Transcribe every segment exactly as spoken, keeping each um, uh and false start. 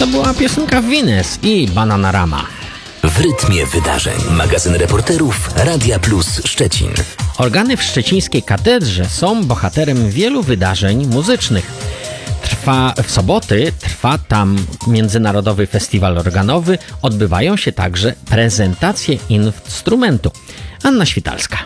To była piosenka Venus i Bananarama. W rytmie wydarzeń. Magazyn reporterów Radia Plus Szczecin. Organy w szczecińskiej katedrze są bohaterem wielu wydarzeń muzycznych. Trwa w soboty, trwa tam Międzynarodowy Festiwal Organowy, odbywają się także prezentacje instrumentu. Anna Świtalska.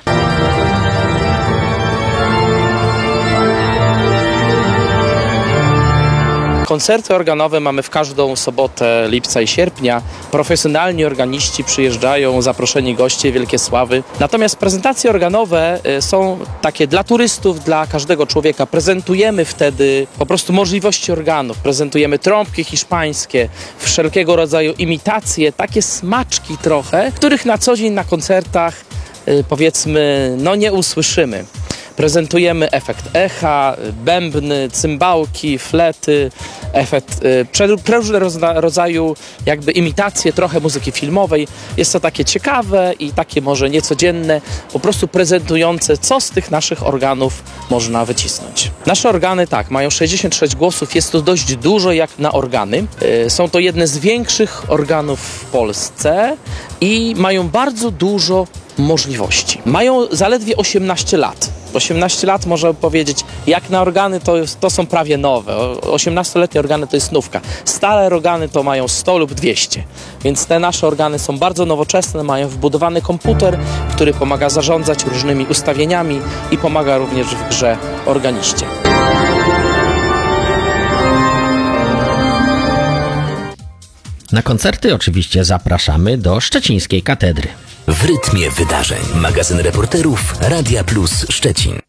Koncerty organowe mamy w każdą sobotę lipca i sierpnia. Profesjonalni organiści przyjeżdżają, zaproszeni goście, wielkie sławy. Natomiast prezentacje organowe są takie dla turystów, dla każdego człowieka. Prezentujemy wtedy po prostu możliwości organów. Prezentujemy trąbki hiszpańskie, wszelkiego rodzaju imitacje, takie smaczki trochę, których na co dzień na koncertach powiedzmy no nie usłyszymy. Prezentujemy efekt echa, bębny, cymbałki, flety, efekt, różne rodzaju jakby imitacje trochę muzyki filmowej. Jest to takie ciekawe i takie może niecodzienne, po prostu prezentujące, co z tych naszych organów można wycisnąć. Nasze organy tak, mają sześćdziesiąt sześć głosów, jest to dość dużo jak na organy. Są to jedne z większych organów w Polsce i mają bardzo dużo możliwości. Mają zaledwie osiemnaście lat. osiemnaście lat można powiedzieć, jak na organy to, jest, to są prawie nowe. osiemnastoletnie organy to jest nówka. Stare organy to mają sto lub dwieście. Więc te nasze organy są bardzo nowoczesne, mają wbudowany komputer, który pomaga zarządzać różnymi ustawieniami i pomaga również w grze organiście. Na koncerty oczywiście zapraszamy do szczecińskiej katedry. W rytmie wydarzeń. Magazyn reporterów Radia Plus Szczecin.